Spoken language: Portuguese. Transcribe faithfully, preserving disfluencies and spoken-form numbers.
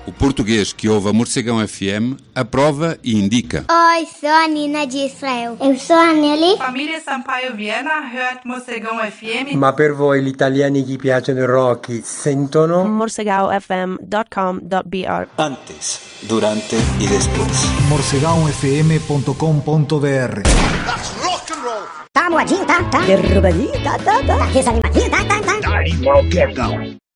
O português que ouve a Morcegão F M aprova e indica. Oi, sou a Nina de Israel. Eu sou a Nelly. Família Sampaio Viena hört Morcegão F M. Ma per voi gli italiani che piacciono il rock sentono morcegão f m punto com punto b r. Antes, durante y después. morcegão f m punto com ponto b r. That's rock and roll. Tá moadinho, tá? Tá. Derrubadinho, tá, tá, tá. Tá desanimadinho, tá, tá, tá. Tá animal, quer não.